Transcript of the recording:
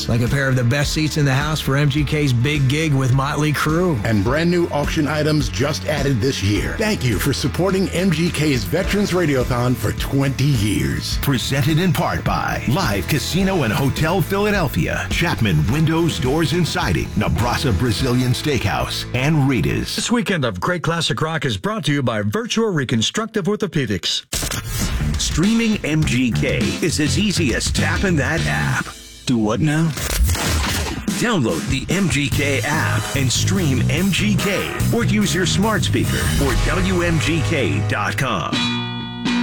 items, like a pair of the best seats in the house for MGK's big gig with Motley Crue. And brand new auction items just added this year. Thank you for supporting MGK's Veterans Radiothon for 20 years. Presented in part by Live Casino and Hotel Philadelphia, Chapman Windows, Doors and Siding, Nebraska Brazilian Steakhouse, and Rita's. This weekend of Great Classic Rock is brought to you by Virtua Reconstructive Orthopedics. Streaming MGK is as easy as tapping that app. Do what now? Download the MGK app and stream MGK or use your smart speaker or WMGK.com.